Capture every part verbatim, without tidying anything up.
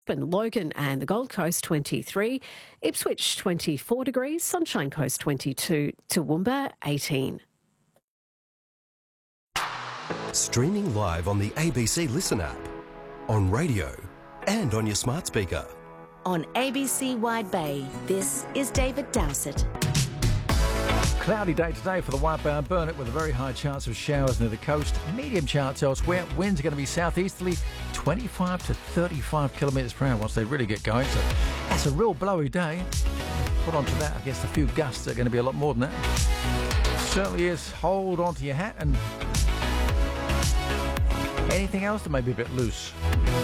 And Logan and the Gold Coast twenty-three, Ipswich twenty-four degrees, Sunshine Coast twenty-two, Toowoomba eighteen. Streaming live on the A B C Listen app, on radio and on your smart speaker. On A B C Wide Bay, this is David Dowsett. Cloudy day today for the White Bay and Burnett with a very high chance of showers near the coast. Medium chance elsewhere. Winds are going to be southeasterly, twenty-five to thirty-five kilometres per hour once they really get going. So that's a real blowy day. Put on to that, I guess, a few gusts are going to be a lot more than that. Certainly is. Hold on to your hat and anything else that may be a bit loose.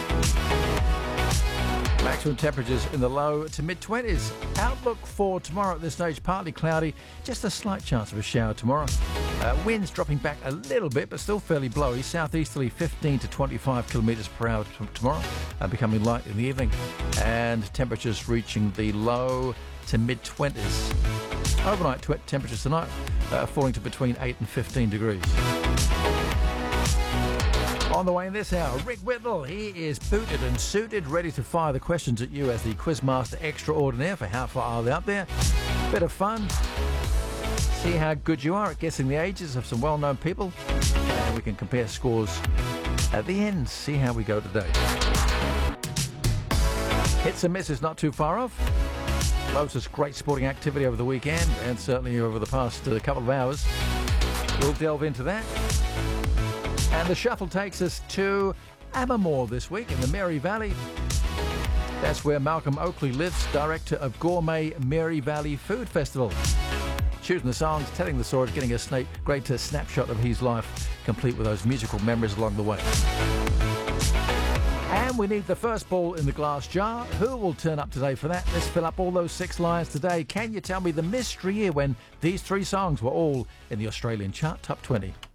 Maximum temperatures in the low to mid-twenties. Outlook for tomorrow at this stage, partly cloudy. Just a slight chance of a shower tomorrow. Uh, winds dropping back a little bit, but still fairly blowy. Southeasterly fifteen to twenty-five kilometres per hour t- tomorrow, uh, becoming light in the evening. And temperatures reaching the low to mid-twenties. Overnight t- temperatures tonight uh, falling to between eight and fifteen degrees. On the way in this hour, Rick Whittle. He is booted and suited, ready to fire the questions at you as the Quizmaster Extraordinaire for How Far Are They Up There? Bit of fun. See how good you are at guessing the ages of some well-known people. And we can compare scores at the end. See how we go today. Hits and misses not too far off. Loads of great sporting activity over the weekend and certainly over the past uh, couple of hours. We'll delve into that. And the shuffle takes us to Abermore this week in the Mary Valley. That's where Malcolm Oakley lives, director of Gourmet Mary Valley Food Festival. Choosing the songs, telling the stories, getting a sna- great uh, snapshot of his life, complete with those musical memories along the way. And we need the first ball in the glass jar. Who will turn up today for that? Let's fill up all those six lines today. Can you tell me the mystery year when these three songs were all in the Australian chart top twenty?